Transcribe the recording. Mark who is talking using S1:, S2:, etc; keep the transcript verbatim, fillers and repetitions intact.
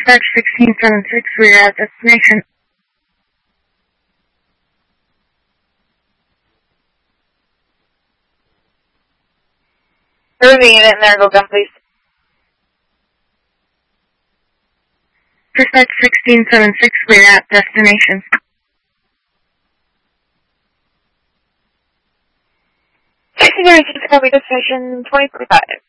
S1: Dispatch sixteen seventy-six, we are at destination.
S2: There was a unit in there, go down, please.
S1: Dispatch sixteen seventy-six, we are at destination.
S2: sixteen seventy-six, copy destination twenty forty-five.